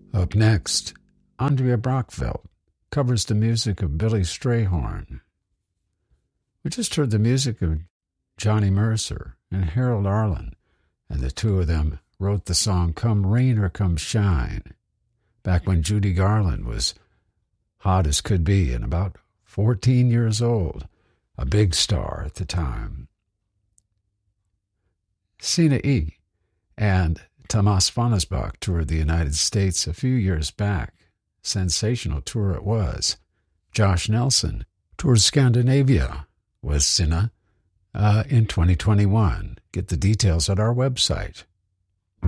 Up next, Andrea Brockfeldt covers the music of Billy Strayhorn. We just heard the music of Johnny Mercer and Harold Arlen, and the two of them wrote the song Come Rain or Come Shine, back when Judy Garland was hot as could be and about 14 years old, a big star at the time. Sina E. and Thomas Fonnesbach toured the United States a few years back. Sensational tour it was. Josh Nelson toured Scandinavia with Sina in 2021. Get the details at our website.